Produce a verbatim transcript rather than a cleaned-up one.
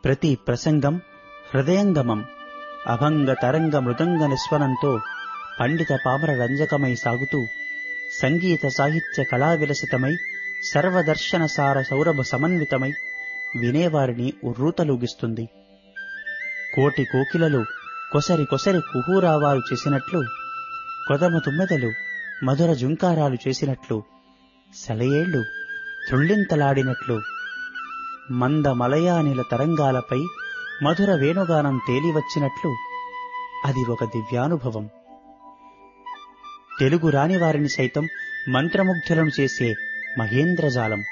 ప్రతి ప్రసంగం హృదయంగమం. అభంగ తరంగ మృదంగ నిస్వనంతో పండిత పామర రంజకమై సాగుతూ సంగీత సాహిత్య కళా విలసితమై సర్వదర్శన సార సౌరభ సమన్వితమై వినేవారిని ఉర్రూతలూగిస్తుంది. కోటి కోకిలలు కొసరి కొసరి కుహూరావాలు చేసినట్లు, కొదమ తుమ్మెదలు మధుర జుంకారాలు చేసినట్లు, సెలయేళ్లు త్రుళ్ళింతలాడినట్లు, మంద మలయానిల తరంగాలపై మధుర వేణుగానం తేలివచ్చినట్లు అది ఒక దివ్యానుభవం. తెలుగు రాని వారిని సైతం మంత్రముగ్ధులను చేసే మహేంద్రజాలం.